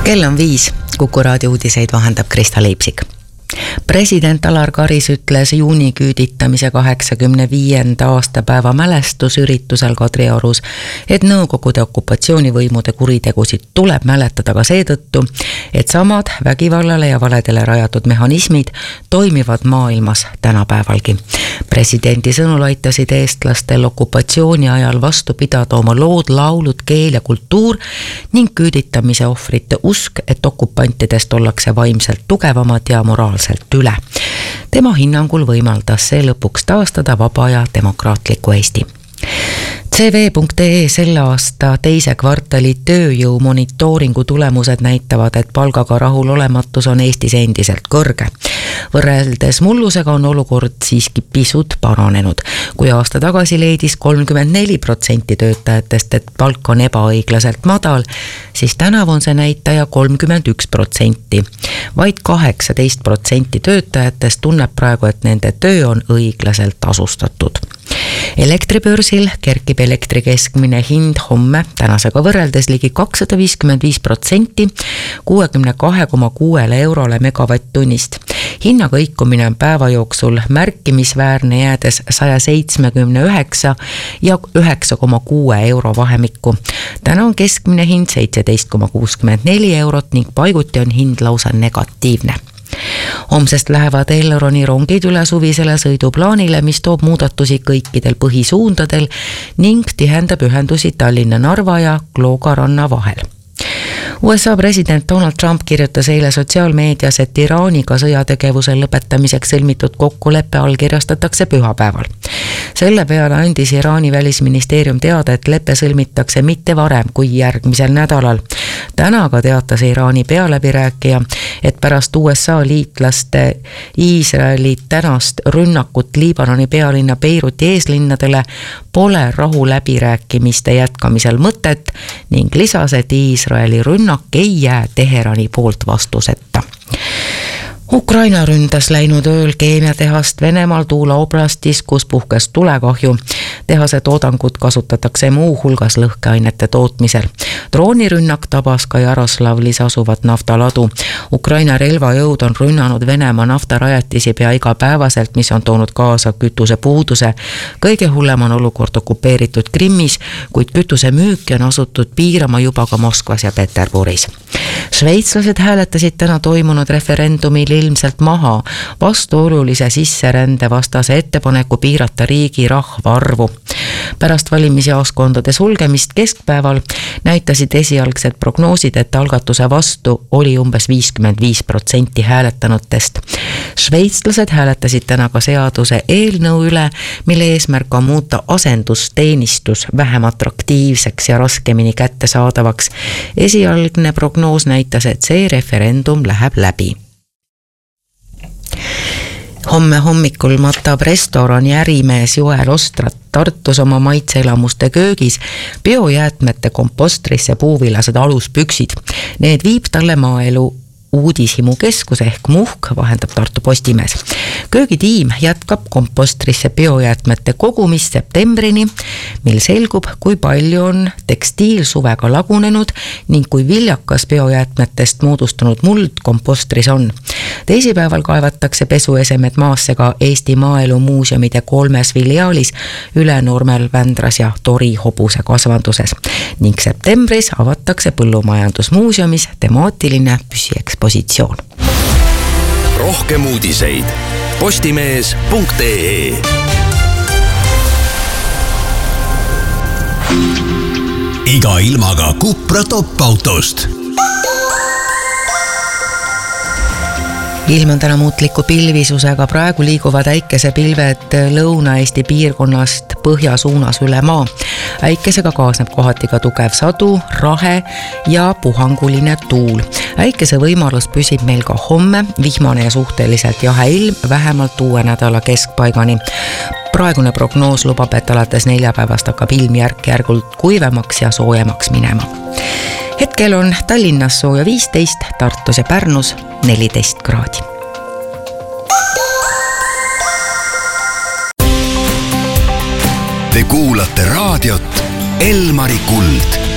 Kell on 5, Kuku raadio uudiseid vahendab Krista Leipsik. President Alar Karis ütles juuniküüditamise 85. aastapäeva mälestusüritusel Kadriorus, et Nõukogude okupatsioonivõimude kuritegusid tuleb mäletada ka seetõttu, et samad vägivallale ja valedele rajatud mehhanismid toimivad maailmas tänapäevalgi. Presidendi sõnul aitasid eestlastel okupatsiooni ajal vastu pidada oma lood, laulud, keel ja kultuur ning küüditamise ohvrite usk, et okupantidest ollakse vaimselt tugevamad ja moraalselt üle. Tema hinnangul võimaldas see lõpuks taastada vaba ja demokraatliku Eesti. CV.ee selle aasta teise kvartali tööjõu monitooringu tulemused näitavad, et palgaga rahulolematus on Eestis endiselt kõrge. Võrreldes mullusega on olukord siiski pisut paranenud. Kui aasta tagasi leidis 34% töötajatest, et palk on ebaõiglaselt madal, siis tänavu on see näitaja 31%. Vaid 18% töötajatest tunneb praegu, et nende töö on õiglaselt tasustatud. Elektribörsil kerkib elektri keskmine hind homme tänasega võrreldes ligi 255%, 62,6 eurole megavatt-tunnist. Hinna kõikumine on päeva jooksul märkimisväärne, jäädes 179 ja 9,6 euro vahemikku. Täna on keskmine hind 17,64 eurot ning paiguti on hind lausa negatiivne. Homsest lähevad Elroni rongid üle suvisele sõiduplaanile, mis toob muudatusi kõikidel põhisuundadel ning tihendab ühendusi Tallinna, Narva ja Kloogaranna vahel. USA president Donald Trump kirjutas eile sotsiaalmeedias, et Iraaniga sõjategevuse lõpetamiseks sõlmitud kokkuleppe allkirjastatakse pühapäeval. Selle peale andis Iraani välisministeerium teada, et leppe sõlmitakse mitte varem kui järgmisel nädalal. Täna aga teatas Iraani pealäbirääkija, et pärast USA liitlaste Iisraeli tänast rünnakut Liibanoni pealinna Beiruti eeslinnadele pole rahuläbirääkimiste jätkamisel mõtet ning lisas, et Iisraeli rünnak ei jää Teherani poolt vastuseta. Ukraina ründas läinud ööl keemiatehast Venemaal Tuula oblastis, kus puhkes tulekahju. Tehase toodangut kasutatakse muu hulgas lõhkeainete tootmisel. Droonirünnak tabas ka Jaroslavlis asuvat naftaladu. Ukraina relvajõud on rünnanud Venemaa naftarajatisi pea igapäevaselt, mis on toonud kaasa kütuse puuduse. Kõige hullem on olukord okupeeritud Krimmis, kuid kütuse müüki on asutud piirama juba ka Moskvas ja Peterburis. Šveitslased hääletasid täna toimunud referendumil ilmselt maha vastuolulise sisserände vastase ettepaneku piirata riigi rahvaarvu. Pärast valimisjaoskondade sulgemist keskpäeval näitasid esialgsed prognoosid, et algatuse vastu oli umbes 55% hääletanutest. Šveitslased hääletasid täna ka seaduse eelnõu üle, mille eesmärk on muuta asendusteenistus vähem atraktiivseks ja raskemini kättesaadavaks. Esialgne prognoos näitas, et see referendum läheb läbi. Homme hommikul matab restorani ärimees Joel Ostrat Tartus oma maitseelamuste köögis biojäätmete kompostrisse puuvilased aluspüksid. Need viib talle maaelu uudishimukeskus ehk Muhk, vahendab Tartu Postimees. Köögitiim jätkab kompostrisse biojäätmete kogumist septembrini, mil selgub, kui palju on tekstiil suvega lagunenud ning kui viljakas biojäätmetest moodustunud muld kompostris on. Teisipäeval kaevatakse pesuesemed maasse ka Eesti Maaelu Muuseumide 3 filiaalis Ülenurmel, Vändras ja Tori hobuse kasvanduses ning septembris avatakse Põllumajandusmuuseumis temaatiline püsiekspositsioon. Rohkem uudiseid postimees.ee. Iga ilmaga Cupra top-autost. Ilm on täna muutliku pilvisusega, praegu liiguvad äikesepilved Lõuna-Eesti piirkonnast põhja suunas üle maa. Äikesega kaasneb kohati ka tugev sadu, rahe ja puhanguline tuul. Äikese võimalus püsib meil ka homme, vihmane ja suhteliselt jahe ilm vähemalt uue nädala keskpaigani. Praegune prognoos lubab, et alates neljapäevast hakkab ilm järk-järgult kuivemaks ja soojemaks minema. Hetkel on Tallinnas sooja 15, Tartus ja Pärnus 14 kraadi. Te kuulate raadiot Elmari Kuld.